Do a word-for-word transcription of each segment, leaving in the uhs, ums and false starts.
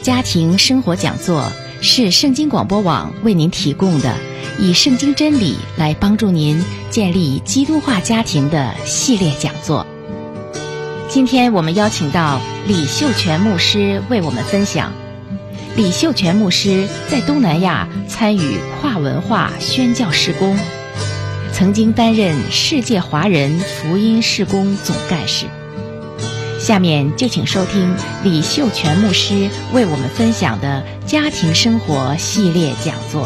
家庭生活讲座是圣经广播网为您提供的以圣经真理来帮助您建立基督化家庭的系列讲座。今天我们邀请到李秀全牧师为我们分享。李秀全牧师在东南亚参与跨文化宣教事工，曾经担任世界华人福音事工总干事。下面就请收听李秀全牧师为我们分享的家庭生活系列讲座。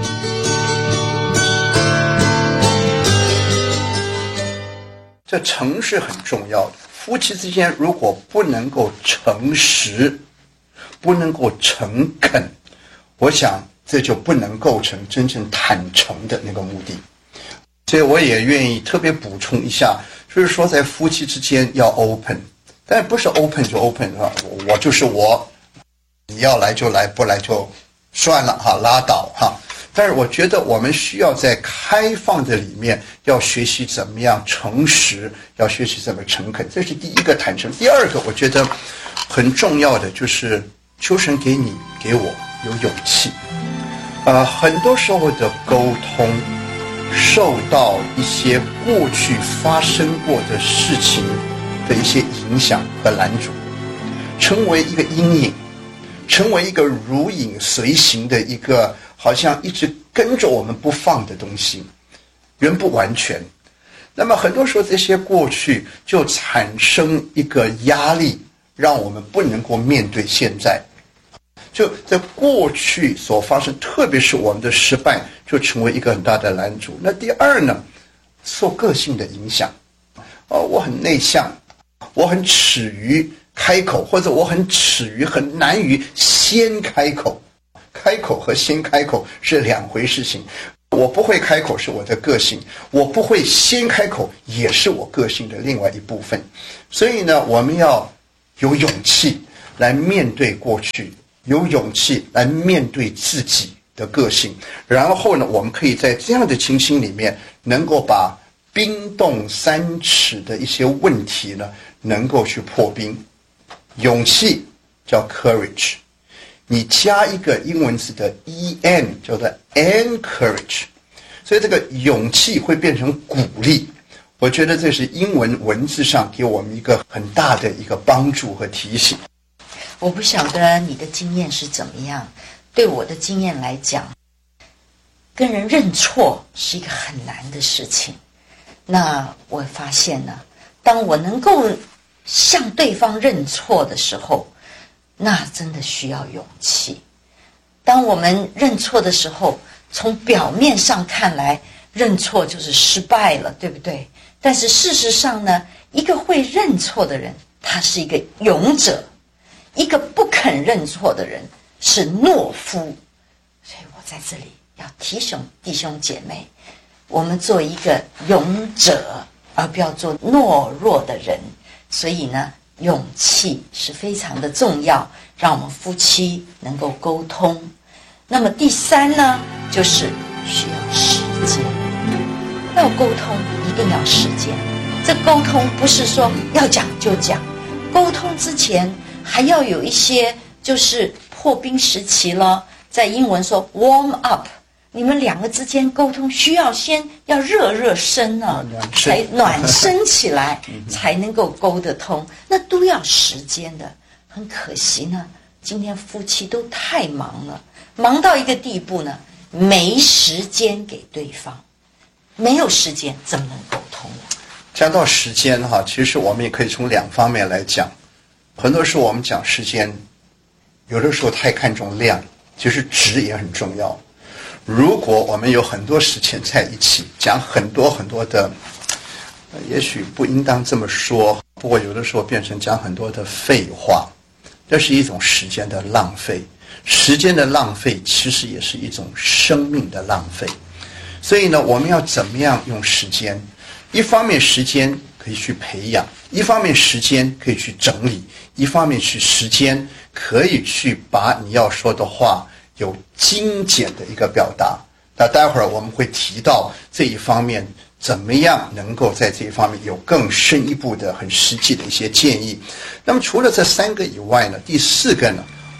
这诚实很重要的，夫妻之间如果不能够诚实，不能够诚恳，我想这就不能构成真正坦诚的那个目的。所以我也愿意特别补充一下，就是说在夫妻之间要 open， 但不是 open 就 open 啊，我就是我，你要来就来，不来就算了哈，拉倒哈。但是我觉得我们需要在开放的里面要学习怎么样诚实，要学习怎么诚恳，这是第一个坦诚。第二个我觉得很重要的就是求神给你给我有勇气。呃，很多时候的沟通受到一些过去发生过的事情的一些影响和拦阻，成为一个阴影，成为一个如影随形的一个好像一直跟着我们不放的东西，原不完全。那么很多时候这些过去就产生一个压力，让我们不能够面对现在。就在过去所发生，特别是我们的失败，就成为一个很大的拦阻。那第二呢，受个性的影响。哦，我很内向，我很耻于开口，或者我很耻于很难于先开口。开口和先开口是两回事情，我不会开口是我的个性，我不会先开口也是我个性的另外一部分。所以呢，我们要有勇气来面对过去，有勇气来面对自己的个性，然后呢，我们可以在这样的情形里面能够把冰冻三尺的一些问题呢能够去破冰。勇气叫 courage，你加一个英文字的 en 叫做 encourage， 所以这个勇气会变成鼓励。我觉得这是英文文字上给我们一个很大的一个帮助和提醒。 我不晓得你的经验是怎么样，对我的经验来讲，跟人认错是一个很难的事情。那我发现呢，当我能够向对方认错的时候，那真的需要勇气。当我们认错的时候，从表面上看来，认错就是失败了，对不对？但是事实上呢，一个会认错的人，他是一个勇者；一个不肯认错的人是懦夫。所以我在这里要提醒弟兄姐妹，我们做一个勇者，而不要做懦弱的人。所以呢，勇气是非常的重要，让我们夫妻能够沟通。那么第三呢，就是需要时间。要沟通一定要时间，这沟通不是说要讲就讲，沟通之前还要有一些就是破冰时期了，在英文说 warm up， 你们两个之间沟通需要先要热热身呢、啊，才暖身起来才能够沟得通，那都要时间的。很可惜呢，今天夫妻都太忙了，忙到一个地步呢，没时间给对方，没有时间怎么能沟通呢？ 讲到时间哈，其实我们也可以从两方面来讲。很多时候我们讲时间，有的时候太看重量，其实质也很重要。如果我们有很多时间在一起，讲很多很多的，也许不应当这么说，不过有的时候变成讲很多的废话，这是一种时间的浪费。时间的浪费其实也是一种生命的浪费。所以呢，我们要怎么样用时间？一方面时间可以去培养，一方面时间可以去整理，一方面是时间可以去把你要说的话有精简的一个表达。那待会儿我们会提到这一方面怎么样能够在这一方面有更深一步的很实际的一些建议。那么除了这三个以外呢，第四个呢，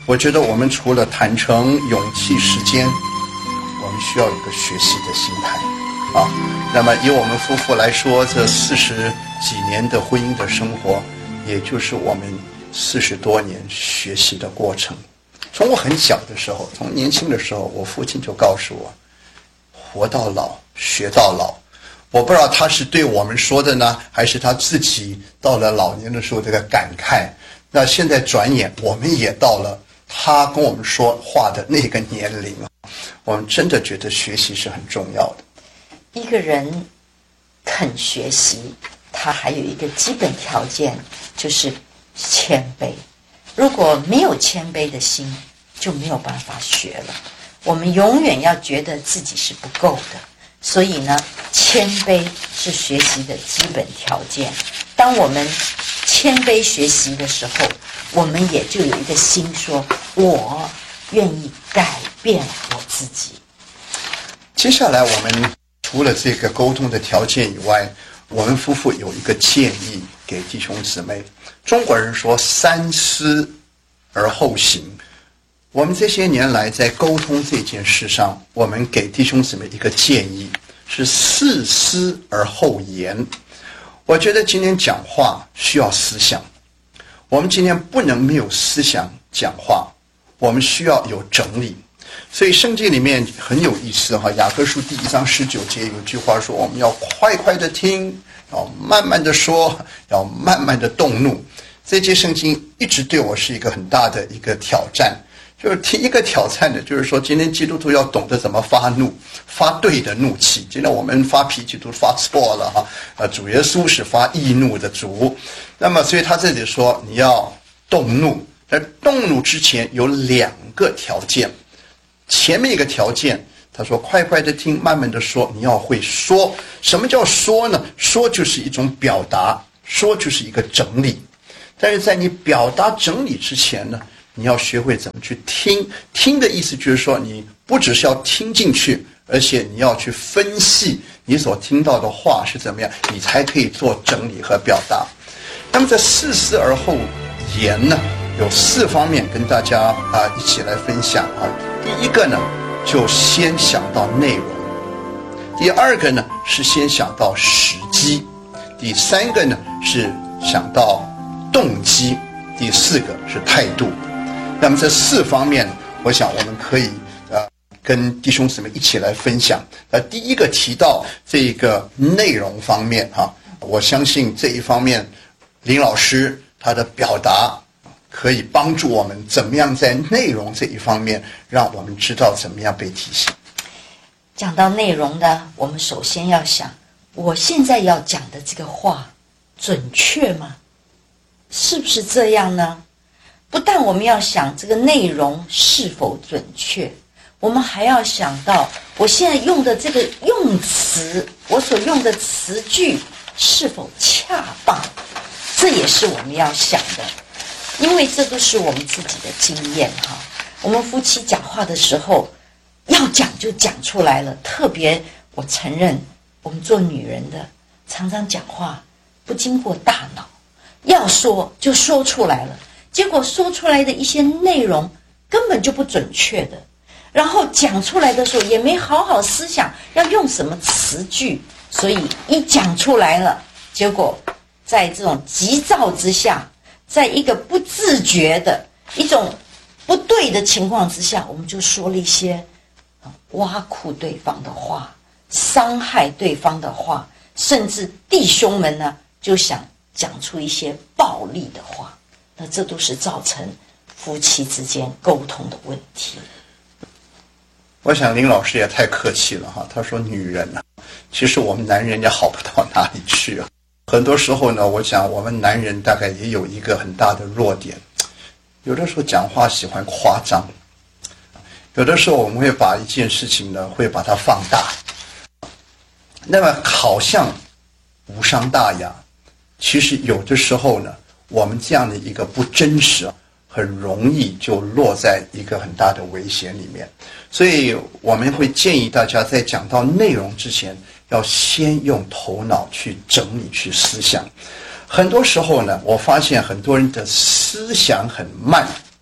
我觉得我们除了坦诚、勇气、时间，我们需要一个学习的心态啊。那么以我们夫妇来说，这四十几年的婚姻的生活，也就是我们四十多年学习的过程。从我很小的时候，从年轻的时候，我父亲就告诉我，活到老，学到老。我不知道他是对我们说的呢，还是他自己到了老年的时候这个感慨。那现在转眼我们也到了他跟我们说话的那个年龄啊，我们真的觉得学习是很重要的。 一个人肯学习，他还有一个基本条件，就是谦卑。如果没有谦卑的心，就没有办法学了。我们永远要觉得自己是不够的，所以呢，谦卑是学习的基本条件。当我们谦卑学习的时候，我们也就有一个心说，我愿意改变我自己。 接下来我们除了这个沟通的条件以外，我们夫妇有一个建议给弟兄姊妹。中国人说三思而后行。我们这些年来在沟通这件事上，我们给弟兄姊妹一个建议，是四思而后言。我觉得今天讲话需要思想，我们今天不能没有思想讲话，我们需要有整理。所以圣经里面很有意思哈，雅各书第一章十九节有句话说，我们要快快的听，要慢慢的说，要慢慢的动怒。这节圣经一直对我是一个很大的一个挑战。就是第一个挑战的，就是说今天基督徒要懂得怎么发怒，发对的怒气。今天我们发脾气都发错了哈，呃，主耶稣是发易怒的主。那么所以他这里说你要动怒，在动怒之前有两个条件。前面一个条件，他说快快的听，慢慢的说，你要会说。什么叫说呢？说就是一种表达，说就是一个整理。但是在你表达整理之前呢，你要学会怎么去听。听的意思就是说，你不只是要听进去，而且你要去分析你所听到的话是怎么样，你才可以做整理和表达。那么在四思而后言呢，有四方面跟大家啊一起来分享啊。第一个呢，就先想到内容；第二个呢，是先想到时机；第三个呢，是想到动机；第四个是态度。那么这四方面，我想我们可以呃跟弟兄姊妹一起来分享。呃，第一个提到这个内容方面哈、啊，我相信这一方面，林老师他的表达可以帮助我们怎么样在内容这一方面，让我们知道怎么样被提醒。 讲到内容呢，我们首先要想，我现在要讲的这个话准确吗？是不是这样呢？不但我们要想这个内容是否准确，我们还要想到我现在用的这个用词，我所用的词句是否恰当，这也是我们要想的。因为这都是我们自己的经验哈。我们夫妻讲话的时候，要讲就讲出来了。特别我承认，我们做女人的常常讲话不经过大脑，要说就说出来了，结果说出来的一些内容根本就不准确的，然后讲出来的时候也没好好思想要用什么词句，所以一讲出来了，结果在这种急躁之下，在一个不自觉的一种不对的情况之下，我们就说了一些挖苦对方的话，伤害对方的话，甚至弟兄们呢就想讲出一些暴力的话，那这都是造成夫妻之间沟通的问题。 我想林老师也太客气了哈，他说女人啊，其实我们男人也好不到哪里去啊。很多时候呢，我想我们男人大概也有一个很大的弱点，有的时候讲话喜欢夸张，有的时候我们会把一件事情呢会把它放大，那么好像无伤大雅，其实有的时候呢，我们这样的一个不真实很容易就落在一个很大的危险里面。所以我们会建议大家在讲到内容之前，要先用头脑去整理去思想。很多时候呢，我发现很多人的思想很慢，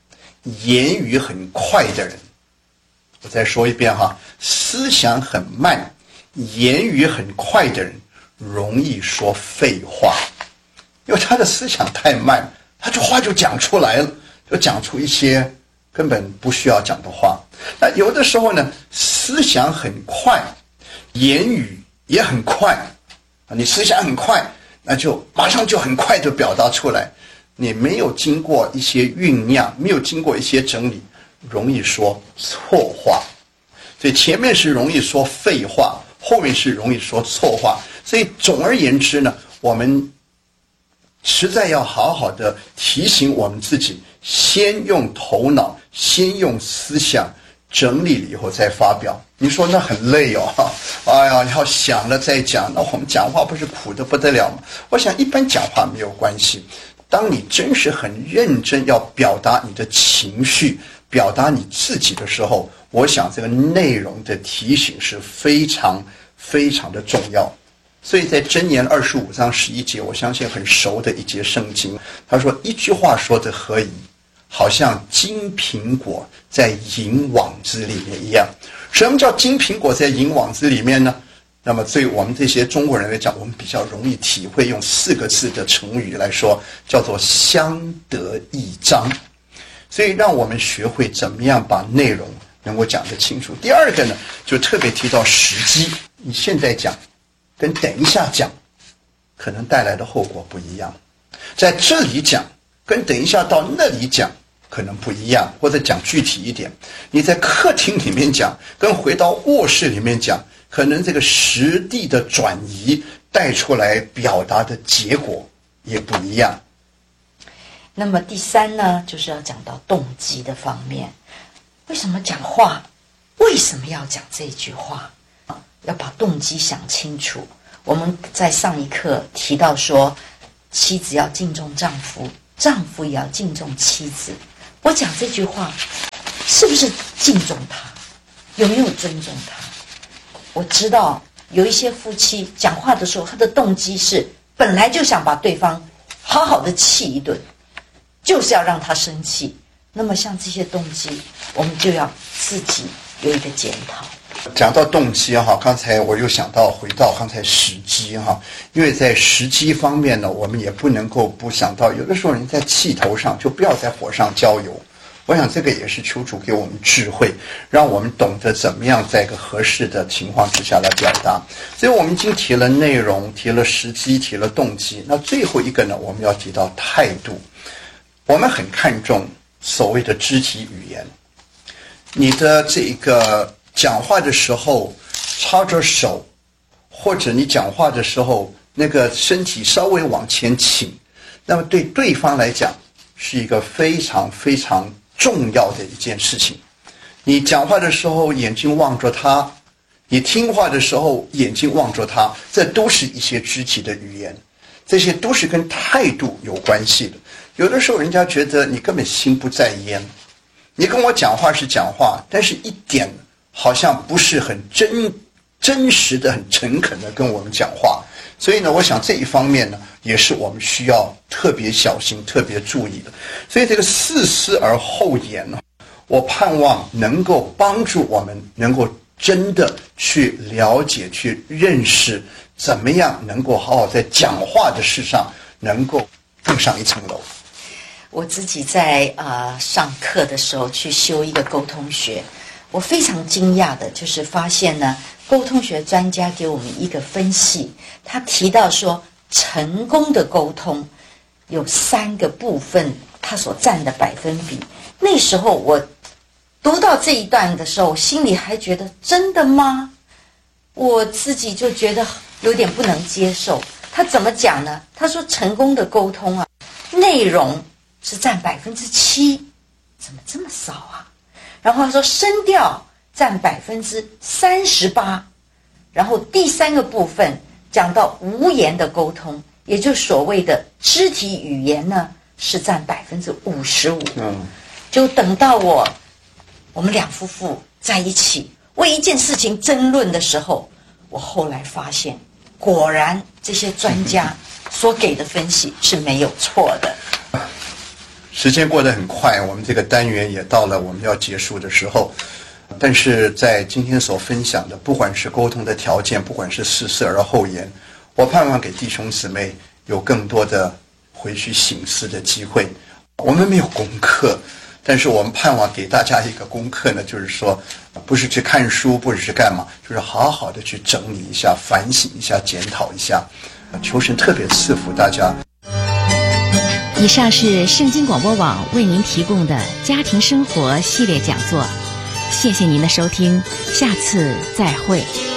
言语很快的人，我再说一遍哈，思想很慢，言语很快的人容易说废话，因为他的思想太慢，他这话就讲出来了，就讲出一些根本不需要讲的话。那有的时候呢，思想很快，言语也很快，你思想很快，那就马上就很快就表达出来，你没有经过一些酝酿，没有经过一些整理，容易说错话。所以前面是容易说废话，后面是容易说错话。所以总而言之呢，我们实在要好好的提醒我们自己，先用头脑，先用思想整理了以后再发表。你说那很累哦，哎呀，要想了再讲，那我们讲话不是苦得不得了吗？我想一般讲话没有关系，当你真是很认真要表达你的情绪，表达你自己的时候，我想这个内容的提醒是非常非常的重要。所以在箴言二十五章十一节，我相信很熟的一节圣经，他说一句话说得何宜，好像金苹果在银网子里面一样。什么叫金苹果在银网子里面呢？那么对我们这些中国人来讲，我们比较容易体会，用四个字的成语来说，叫做相得益彰。所以让我们学会怎么样把内容能够讲得清楚。第二个呢，就特别提到时机，你现在讲跟等一下讲可能带来的后果不一样，在这里讲跟等一下到那里讲可能不一样，或者讲具体一点，你在客厅里面讲跟回到卧室里面讲，可能这个实地的转移带出来表达的结果也不一样。 那么第三呢，就是要讲到动机的方面。为什么讲话？为什么要讲这句话？要把动机想清楚。我们在上一课提到说，妻子要敬重丈夫，丈夫也要敬重妻子。我讲这句话，是不是敬重他？有没有尊重他？我知道有一些夫妻讲话的时候，他的动机是本来就想把对方好好的气一顿，就是要让他生气。那么像这些动机，我们就要自己有一个检讨。 讲到动机哈，刚才我又想到回到刚才时机哈，因为在时机方面呢，我们也不能够不想到，有的时候人在气头上就不要在火上浇油。我想这个也是求主给我们智慧，让我们懂得怎么样在一个合适的情况之下来表达。所以我们已经提了内容，提了时机，提了动机，那最后一个呢，我们要提到态度。我们很看重所谓的肢体语言，你的这个讲话的时候插着手，或者你讲话的时候那个身体稍微往前倾，那么对对方来讲是一个非常非常重要的一件事情。你讲话的时候眼睛望着他，你听话的时候眼睛望着他，这都是一些肢体的语言，这些都是跟态度有关系的。有的时候人家觉得你根本心不在焉，你跟我讲话是讲话，但是一点好像不是很真真实的、很诚恳的跟我们讲话。所以呢，我想这一方面呢，也是我们需要特别小心、特别注意的。所以这个四思而后言呢，我盼望能够帮助我们能够真的去了解、去认识，怎么样能够好好在讲话的事上能够更上一层楼。 我自己在呃上课的时候去修一个沟通学，我非常惊讶的就是发现呢，沟通学专家给我们一个分析，他提到说，成功的沟通有三个部分，它所占的百分比。那时候我读到这一段的时候，心里还觉得真的吗？我自己就觉得有点不能接受。他怎么讲呢？他说成功的沟通啊，内容是占百分之七，怎么这么少啊？然后他说声调占百分之三十八，然后第三个部分讲到无言的沟通，也就是所谓的肢体语言呢，是占百分之五十五。嗯，就等到我我们两夫妇在一起为一件事情争论的时候，我后来发现，果然这些专家所给的分析是没有错的。 时间过得很快，我们这个单元也到了我们要结束的时候。但是在今天所分享的，不管是沟通的条件，不管是似是而后言，我盼望给弟兄姊妹有更多的回去省思的机会。我们没有功课，但是我们盼望给大家一个功课呢，就是说不是去看书，不是去干嘛，就是好好的去整理一下，反省一下，检讨一下。求神特别赐福大家。 以上是圣经广播网为您提供的家庭生活系列讲座，谢谢您的收听，下次再会。